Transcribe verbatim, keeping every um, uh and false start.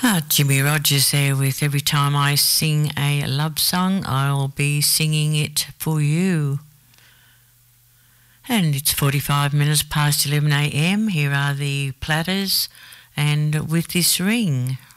Ah, Jimmy Rogers there with Every Time I Sing a Love Song, I'll Be Singing It For You. And it's forty-five minutes past eleven a m. Here are the Platters and With This Ring.